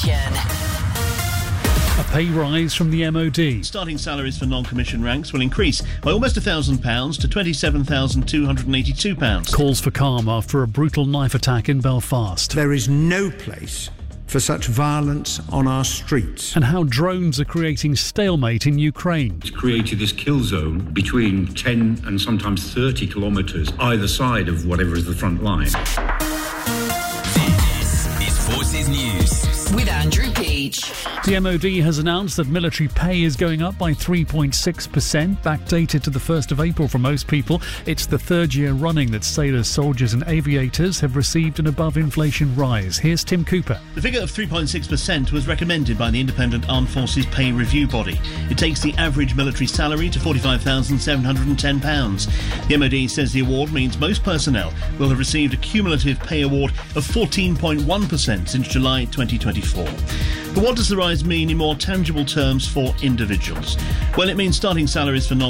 A pay rise from the MOD. Starting salaries for non-commissioned ranks will increase by almost £1,000 to £27,282. Calls for calm after a brutal knife attack in Belfast. There is no place for such violence on our streets. And how drones are creating stalemate in Ukraine. It's created this kill zone between 10 and sometimes 30 kilometres either side of whatever is the front line. This is Forces News with Andrew Peach. The MOD has announced that military pay is going up by 3.6%, backdated to the 1st of April for most people. It's the third year running that sailors, soldiers and aviators have received an above-inflation rise. Here's Tim Cooper. The figure of 3.6% was recommended by the Independent Armed Forces Pay Review Body. It takes the average military salary to £45,710. The MOD says the award means most personnel will have received a cumulative pay award of 14.1% since July 2024. But what does the rise mean in more tangible terms for individuals? Well, it means starting salaries for